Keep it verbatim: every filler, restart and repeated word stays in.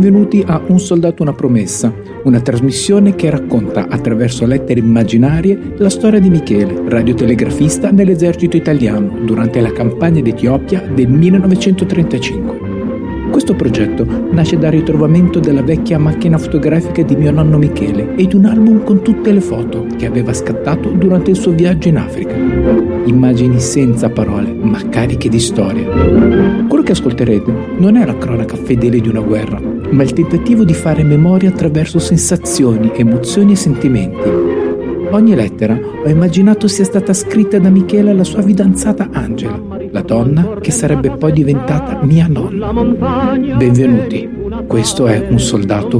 Benvenuti a Un soldato una promessa, una trasmissione che racconta attraverso lettere immaginarie la storia di Michele, radiotelegrafista nell'esercito italiano durante la campagna d'Etiopia del millenovecentotrentacinque. Questo progetto nasce dal ritrovamento della vecchia macchina fotografica di mio nonno Michele e di un album con tutte le foto che aveva scattato durante il suo viaggio in Africa. Immagini senza parole, ma cariche di storie. Quello che ascolterete non è la cronaca fedele di una guerra, ma il tentativo di fare memoria attraverso sensazioni, emozioni e sentimenti. Ogni lettera ho immaginato sia stata scritta da Michele alla sua fidanzata Angela, la donna che sarebbe poi diventata mia nonna. Benvenuti, questo è Un soldato